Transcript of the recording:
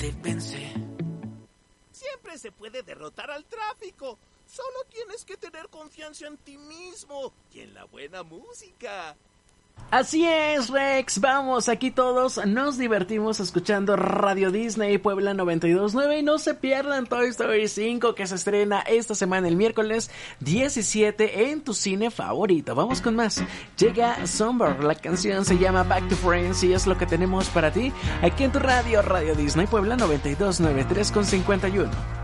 te pensé. Siempre se puede derrotar al tráfico. Solo tienes que tener confianza en ti mismo y en la buena música. Así es, Rex, vamos, aquí todos nos divertimos escuchando Radio Disney Puebla 92.9 y no se pierdan Toy Story 5 que se estrena esta semana el miércoles 17 en tu cine favorito. Vamos con más, llega Somber, la canción se llama Back to Friends y es lo que tenemos para ti aquí en tu radio, Radio Disney Puebla 92.9, 3:51.